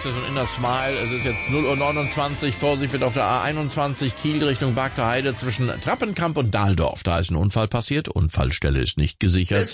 Praxis und Inner Smile. Es ist jetzt 0:29 Uhr. Vorsicht wird auf der A21 Kiel Richtung Bagder Heide zwischen Trappenkamp und Dahldorf. Da ist ein Unfall passiert. Unfallstelle ist nicht gesichert.